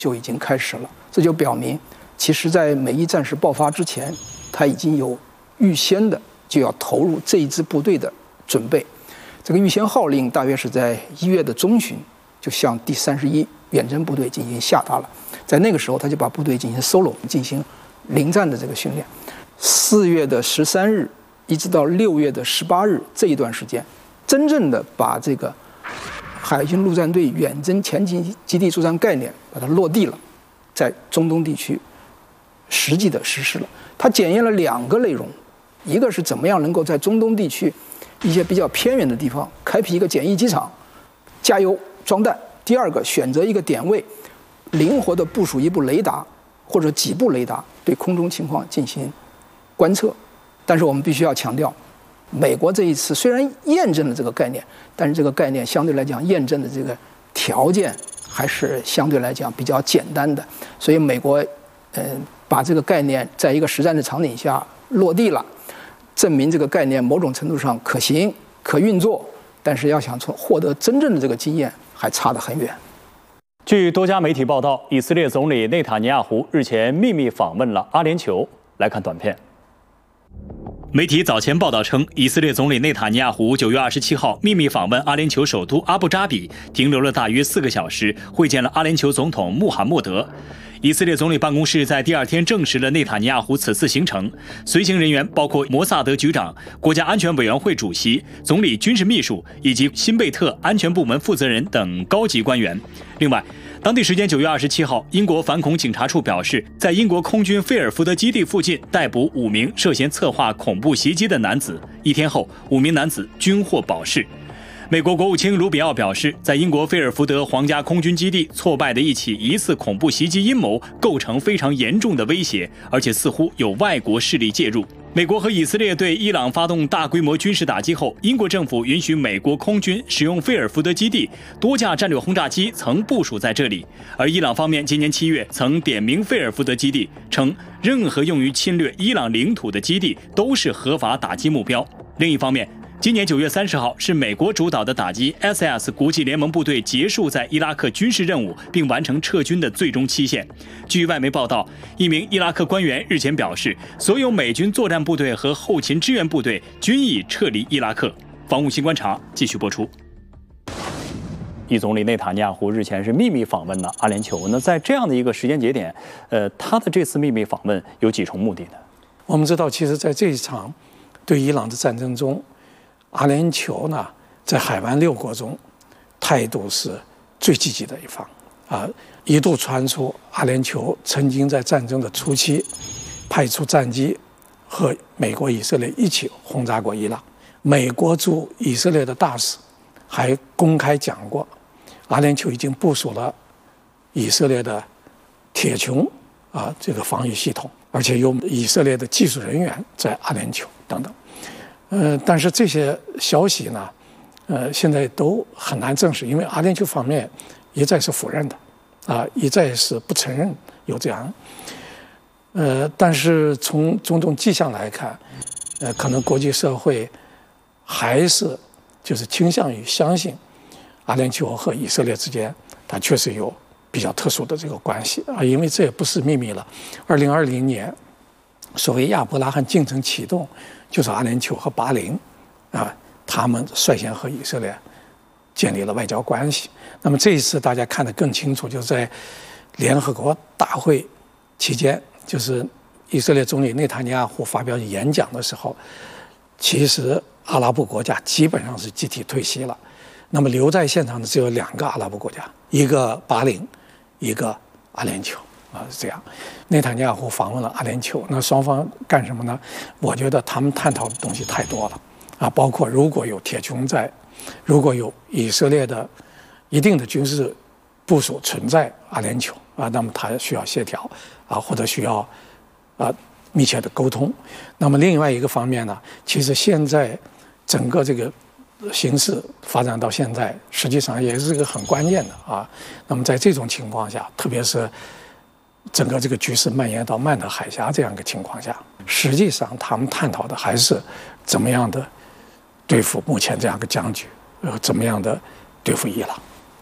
就已经开始了。这就表明，其实在美伊战事爆发之前，他已经有预先的就要投入这一支部队的准备。这个预先号令大约是在1月的中旬就向第31远征部队进行下达了。在那个时候，他就把部队进行收拢，进行临战的这个训练。4月的13日一直到6月的18日这一段时间，真正的把这个海军陆战队远征前进基地作战概念把它落地了，在中东地区实际的实施了。它检验了2个内容，一个是怎么样能够在中东地区一些比较偏远的地方开辟一个简易机场，加油装弹；第二个，选择一个点位，灵活地部署一部雷达或者几部雷达，对空中情况进行观测。但是我们必须要强调，美国这一次虽然验证了这个概念，但是这个概念相对来讲验证的这个条件还是相对来讲比较简单的。所以美国把这个概念在一个实战的场景下落地了，证明这个概念某种程度上可行可运作，但是要想获得真正的这个经验还差得很远。 据多家媒体报道，以色列总理内塔尼亚胡日前秘密访问了阿联酋。来看短片。媒体早前报道称，以色列总理内塔尼亚胡9月27号秘密访问阿联酋首都阿布扎比，停留了大约4个小时，会见了阿联酋总统穆罕默德。以色列总理办公室在第2天证实了内塔尼亚胡此次行程，随行人员包括摩萨德局长、国家安全委员会主席、总理军事秘书以及辛贝特安全部门负责人等高级官员。另外，当地时间9月27号，英国反恐警察处表示，在英国空军菲尔福德基地附近逮捕5名涉嫌策划恐怖袭击的男子。1天后，5名男子均获保释。美国国务卿卢比奥表示，在英国菲尔福德皇家空军基地挫败的一起疑似恐怖袭击阴谋构成非常严重的威胁，而且似乎有外国势力介入。美国和以色列对伊朗发动大规模军事打击后，英国政府允许美国空军使用菲尔福德基地，多架战略轰炸机曾部署在这里。而伊朗方面今年7月曾点名菲尔福德基地，称任何用于侵略伊朗领土的基地都是合法打击目标。另一方面，今年9月30号是美国主导的打击 IS 国际联盟部队结束在伊拉克军事任务并完成撤军的最终期限。据外媒报道，一名伊拉克官员日前表示，所有美军作战部队和后勤支援部队均已撤离伊拉克。防务新观察继续播出。以总理内塔尼亚胡日前是秘密访问了阿联酋。那在这样的一个时间节点，他的这次秘密访问有几重目的呢？ 我们知道，其实在这一场对伊朗的战争中，阿联酋呢，在海湾6国中，态度是最积极的一方啊，一度传出阿联酋曾经在战争的初期派出战机和美国、以色列一起轰炸过伊朗。美国驻以色列的大使还公开讲过，阿联酋已经部署了以色列的铁穹这个防御系统，而且有以色列的技术人员在阿联酋等等。但是这些消息呢，现在都很难证实，因为阿联酋方面一再是否认的，一再是不承认有这样。但是从种种迹象来看，可能国际社会还是就是倾向于相信阿联酋和以色列之间，它确实有比较特殊的这个关系啊，因为这也不是秘密了。2020年，所谓亚伯拉罕进程启动，就是阿联酋和巴林他们率先和以色列建立了外交关系。那么这一次大家看得更清楚，就是在联合国大会期间，就是以色列总理内塔尼亚胡发表演讲的时候，其实阿拉伯国家基本上是集体退席了。那么留在现场的只有2个阿拉伯国家，一个巴林，一个阿联酋。是这样。内塔尼亚胡访问了阿联酋，那双方干什么呢？我觉得他们探讨的东西太多了包括如果有铁穹在，如果有以色列的一定的军事部署存在阿联酋那么他需要协调或者需要密切的沟通。那么另外一个方面呢，其实现在整个这个形势发展到现在，实际上也是一个很关键的那么在这种情况下，特别是整个这个局势蔓延到曼德海峡这样一个情况下，实际上他们探讨的还是怎么样的对付目前这样一个僵局，怎么样的对付伊朗。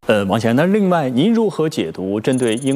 王先生，那另外您如何解读针对英